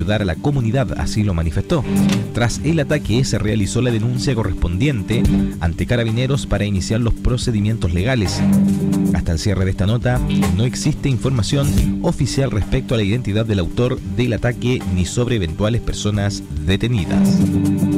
ayudar a la comunidad, así lo manifestó. Tras el ataque se realizó la denuncia correspondiente ante Carabineros para iniciar los procedimientos legales. Hasta el cierre de esta nota no existe información oficial respecto a la identidad del autor del ataque ni sobre eventuales personas detenidas.